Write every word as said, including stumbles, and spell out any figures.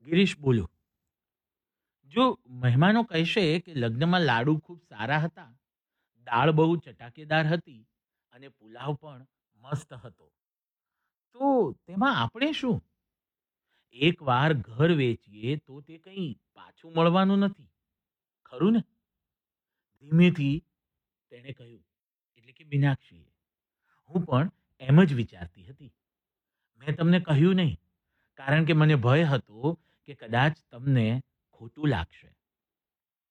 ગિરીશ બોલ્યો, જો મહેમાનો કહેશે કે લગ્નમાં લાડુ ખૂબ સારા હતા, દાળ બહુ ચટાકેદાર હતી અને પુલાવ પણ મસ્ત હતો, તો તેમાં આપણે શું? એકવાર ઘર વેચીએ તો તે કંઈ પાછું મળવાનું નથી, ખરું ને? ધીમેથી તેણે કહ્યું, એટલે કે મીનાક્ષીએ. હું પણ એમ જ વિચારતી હતી. મેં તમને કહ્યું નહીં, કારણ કે મને ભય હતો કે કદાચ તમને ખોટું લાગશે.